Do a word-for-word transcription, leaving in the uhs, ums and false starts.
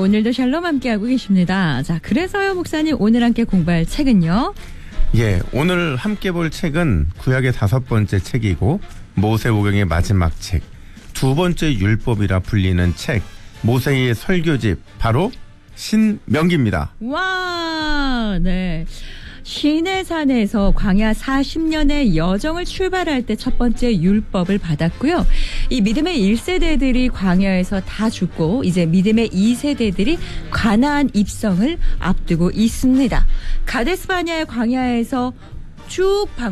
오늘도 샬롬 함께하고 계십니다. 자, 그래서요 목사님 오늘 함께 공부할 책은요? 예, 오늘 함께 볼 책은 구약의 다섯 번째 책이고 모세오경의 마지막 책, 두 번째 율법이라 불리는 책, 모세의 설교집, 바로 신명기입니다. 와, 네. 시내산에서 광야 사십 년의 여정을 출발할 때 첫 번째 율법을 받았고요. 이 믿음의 일 세대들이 광야에서 다 죽고 이제 믿음의 이 세대들이 가나안 입성을 앞두고 있습니다. 가데스 바네아의 광야에서 쭉 방